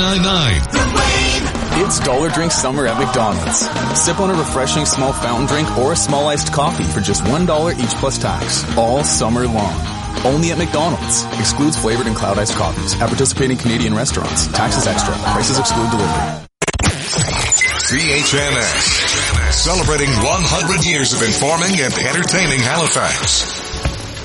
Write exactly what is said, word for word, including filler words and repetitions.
nine. It's Dollar Drink Summer at McDonald's. Sip on a refreshing small fountain drink or a small iced coffee for just one dollar each plus tax. All summer long. Only at McDonald's. Excludes flavored and cloud iced coffees. At participating Canadian restaurants. Taxes extra. Prices exclude delivery. C H N S. Celebrating one hundred years of informing and entertaining Halifax.